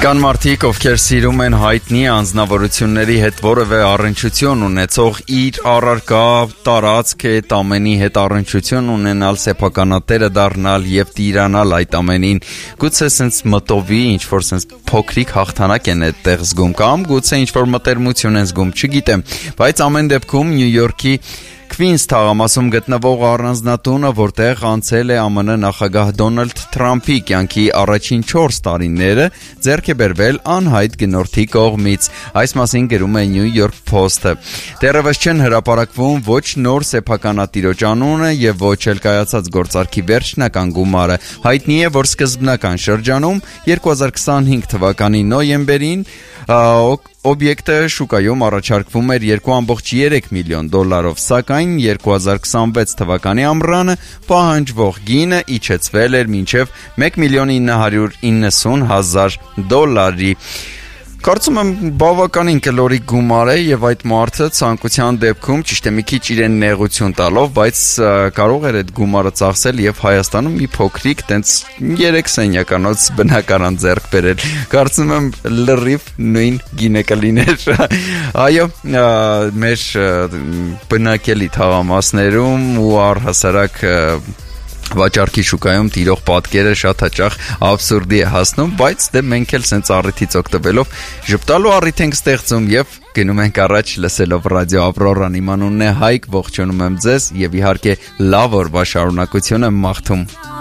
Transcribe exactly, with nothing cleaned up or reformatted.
Կան մարդիկ, ովքեր սիրում են հայտնի անձնավորությունների հետ որևէ առնչություն ունեցող իր առարկա տարածք այդ ամենի հետ առնչություն ունենալ, սեփականատերը դառնալ եւ տիրանալ այդ ամենին։ Գուցե sense մտովի ինչ-որ sense փոքրիկ հաղթանակ են այդտեղ զգում կամ գուցե ինչ-որ մտերմություն են զգում, չգիտեմ, բայց ամեն դեպքում Նյու Յորքի Քվինս թաղամասում գտնվող առանձնատունը, որտեղ անցել է ԱՄՆ նախագահ Դոնալդ Թրամփի կյանքի առաջին չորս տարիները, ձեռք է բերվել անհայտ գնորդի կողմից։ Այս մասին գրում է New York Post-ը։ Դեռևս չեն հրապարակվում ոչ նոր սեփականատիրոջ անունը եւ ոչ էլ կայացած գործարքի վերջնական գումարը։ Հայտնի է, որ սկզբնական շրջանում երկու հազար քսանհինգ թվականի նոյեմբերին օբյեկտը շուկայում առաջարկվում էր երկու կόμma երեք միլիոն դոլարով, սակայն երկու հազար քսանվեց թվականի ամռանը պահանջվող գինը իջեցվել էր մինչև մեկ միլիոն ինը հարյուր իննսուն հազար դոլարի։ Կարծում եմ բավականին կլորիկ գումար է եւ այդ մարդը ցանկության դեպքում ճիշտ է մի քիչ իրեն նեղություն տալով, բայց կարող էր այդ գումարը ծախսել եւ Հայաստանում մի փոքրիկ տենց երեք սենյականոց բնակարան ձեռք բերել։ Կարծում եմ լրիվ նույն գինը կլիներ։ Այո, մեր բնակելի թաղամասներում ու առհասարակ վաճառքի շուկայում տիրող պատկերը շատ հաճախ աբսուրդի է հասնում, բայց դե մենք էլ սենց առիթից օգտվելով ժպտալու առիթ ենք ստեղծում եւ գնում ենք առաջ լսելով ռադիո Ավրորան։ Իմ անունն է Հայկ, ողջունում եմ ձեզ եւ իհարկե լավ օրվա շարունակություն եմ մաղթում։